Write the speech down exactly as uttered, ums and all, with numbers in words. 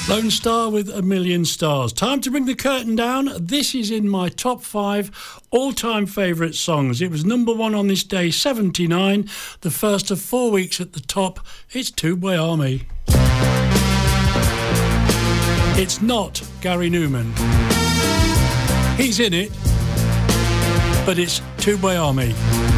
Lone Star with A Million Stars. Time to bring the curtain down. This is in my top five all-time favourite songs. It was number one on this day, seventy-nine. The first of four weeks at the top. It's Tu Vuoi Ami. It's not Gary Newman. He's in it, but it's Tu Vuoi Ami.